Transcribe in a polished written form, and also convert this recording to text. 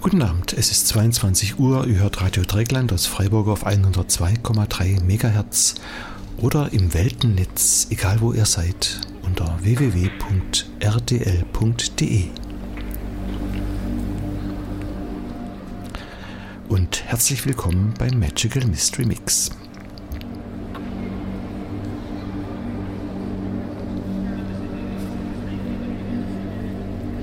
Guten Abend, es ist 22 Uhr, ihr hört Radio Dreieckland aus Freiburg auf 102,3 MHz oder im Weltennetz, egal wo ihr seid, unter www.rdl.de. Und herzlich willkommen beim Magical Mystery Mix.